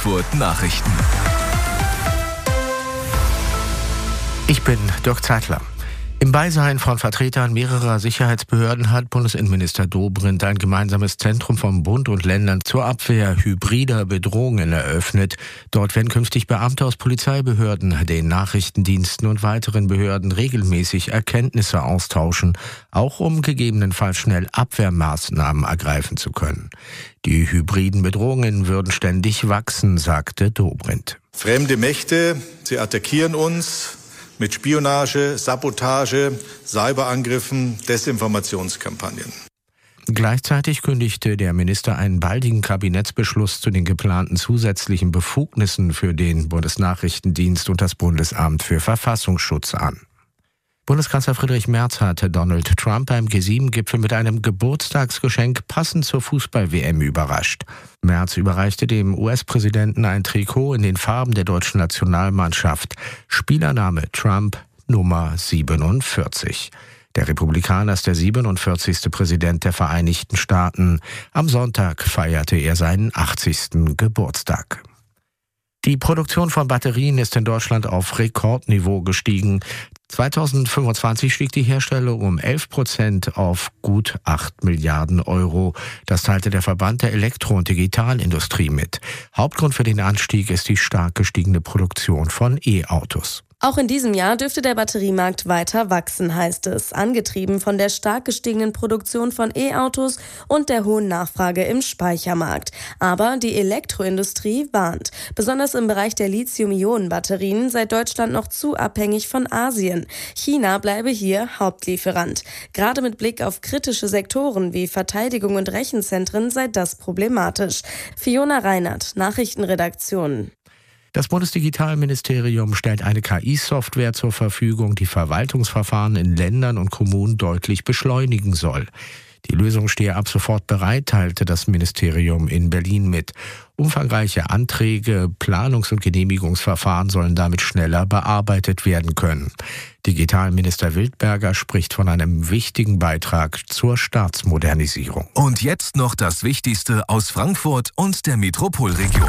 Frankfurt Nachrichten. Ich bin Dirk Zeitler. Im Beisein von Vertretern mehrerer Sicherheitsbehörden hat Bundesinnenminister Dobrindt ein gemeinsames Zentrum von Bund und Ländern zur Abwehr hybrider Bedrohungen eröffnet. Dort werden künftig Beamte aus Polizeibehörden, den Nachrichtendiensten und weiteren Behörden regelmäßig Erkenntnisse austauschen, auch um gegebenenfalls schnell Abwehrmaßnahmen ergreifen zu können. Die hybriden Bedrohungen würden ständig wachsen, sagte Dobrindt. Fremde Mächte, sie attackieren uns mit Spionage, Sabotage, Cyberangriffen, Desinformationskampagnen. Gleichzeitig kündigte der Minister einen baldigen Kabinettsbeschluss zu den geplanten zusätzlichen Befugnissen für den Bundesnachrichtendienst und das Bundesamt für Verfassungsschutz an. Bundeskanzler Friedrich Merz hatte Donald Trump beim G7-Gipfel mit einem Geburtstagsgeschenk passend zur Fußball-WM überrascht. Merz überreichte dem US-Präsidenten ein Trikot in den Farben der deutschen Nationalmannschaft. Spielername Trump, Nummer 47. Der Republikaner ist der 47. Präsident der Vereinigten Staaten. Am Sonntag feierte er seinen 80. Geburtstag. Die Produktion von Batterien ist in Deutschland auf Rekordniveau gestiegen. 2025 stieg die Herstellung um 11% auf gut 8 Milliarden Euro. Das teilte der Verband der Elektro- und Digitalindustrie mit. Hauptgrund für den Anstieg ist die stark gestiegene Produktion von E-Autos. Auch in diesem Jahr dürfte der Batteriemarkt weiter wachsen, heißt es, angetrieben von der stark gestiegenen Produktion von E-Autos und der hohen Nachfrage im Speichermarkt. Aber die Elektroindustrie warnt. Besonders im Bereich der Lithium-Ionen-Batterien sei Deutschland noch zu abhängig von Asien. China bleibe hier Hauptlieferant. Gerade mit Blick auf kritische Sektoren wie Verteidigung und Rechenzentren sei das problematisch. Fiona Reinert, Nachrichtenredaktion. Das Bundesdigitalministerium stellt eine KI-Software zur Verfügung, die Verwaltungsverfahren in Ländern und Kommunen deutlich beschleunigen soll. Die Lösung stehe ab sofort bereit, teilte das Ministerium in Berlin mit. Umfangreiche Anträge, Planungs- und Genehmigungsverfahren sollen damit schneller bearbeitet werden können. Digitalminister Wildberger spricht von einem wichtigen Beitrag zur Staatsmodernisierung. Und jetzt noch das Wichtigste aus Frankfurt und der Metropolregion.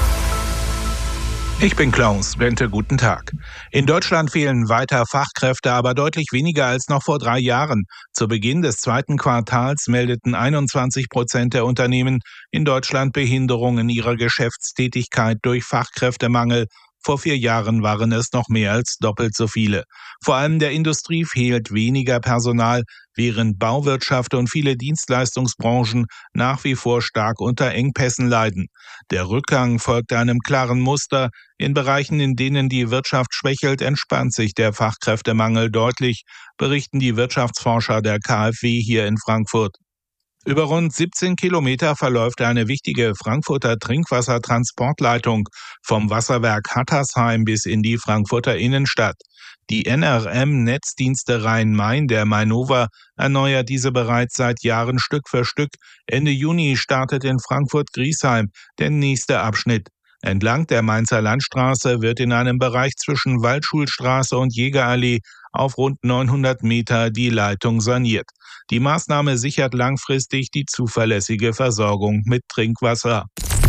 Ich bin Klaus Bente, guten Tag. In Deutschland fehlen weiter Fachkräfte, aber deutlich weniger als noch vor 3 Jahren. Zu Beginn des 2. Quartals meldeten 21% der Unternehmen in Deutschland Behinderungen ihrer Geschäftstätigkeit durch Fachkräftemangel. Vor 4 Jahren waren es noch mehr als doppelt so viele. Vor allem der Industrie fehlt weniger Personal, während Bauwirtschaft und viele Dienstleistungsbranchen nach wie vor stark unter Engpässen leiden. Der Rückgang folgt einem klaren Muster. In Bereichen, in denen die Wirtschaft schwächelt, entspannt sich der Fachkräftemangel deutlich, berichten die Wirtschaftsforscher der KfW hier in Frankfurt. Über rund 17 Kilometer verläuft eine wichtige Frankfurter Trinkwassertransportleitung vom Wasserwerk Hattersheim bis in die Frankfurter Innenstadt. Die NRM-Netzdienste Rhein-Main, der Mainova, erneuert diese bereits seit Jahren Stück für Stück. Ende Juni startet in Frankfurt-Griesheim der nächste Abschnitt. Entlang der Mainzer Landstraße wird in einem Bereich zwischen Waldschulstraße und Jägerallee auf rund 900 Meter die Leitung saniert. Die Maßnahme sichert langfristig die zuverlässige Versorgung mit Trinkwasser.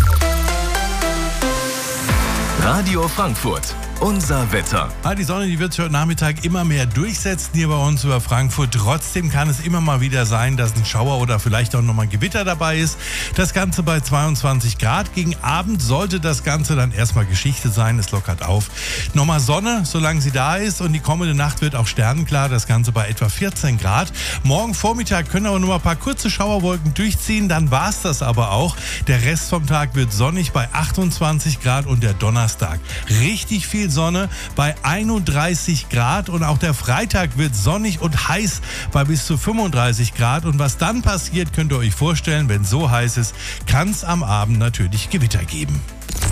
Radio Frankfurt. Unser Wetter. Die Sonne, die wird sich heute Nachmittag immer mehr durchsetzen hier bei uns über Frankfurt. Trotzdem kann es immer mal wieder sein, dass ein Schauer oder vielleicht auch nochmal ein Gewitter dabei ist. Das Ganze bei 22 Grad. Gegen Abend sollte das Ganze dann erstmal Geschichte sein. Es lockert auf. Nochmal Sonne, solange sie da ist. Und die kommende Nacht wird auch sternenklar. Das Ganze bei etwa 14 Grad. Morgen Vormittag können aber nur mal ein paar kurze Schauerwolken durchziehen. Dann war es das aber auch. Der Rest vom Tag wird sonnig bei 28 Grad und der Donnerstag richtig viel Sonne bei 31 Grad und auch der Freitag wird sonnig und heiß bei bis zu 35 Grad. Und was dann passiert, könnt ihr euch vorstellen, wenn es so heiß ist, kann es am Abend natürlich Gewitter geben.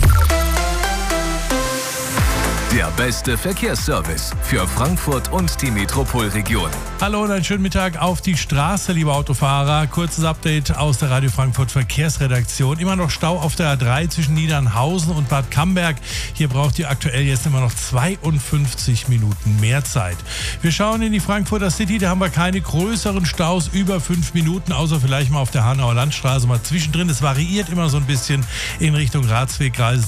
Der beste Verkehrsservice für Frankfurt und die Metropolregion. Hallo und einen schönen Mittag auf die Straße, liebe Autofahrer. Kurzes Update aus der Radio Frankfurt Verkehrsredaktion. Immer noch Stau auf der A3 zwischen Niedernhausen und Bad Camberg. Hier braucht ihr aktuell jetzt immer noch 52 Minuten mehr Zeit. Wir schauen in die Frankfurter City. Da haben wir keine größeren Staus über 5 Minuten, außer vielleicht mal auf der Hanauer Landstraße mal zwischendrin. Es variiert immer so ein bisschen in Richtung Ratsweg,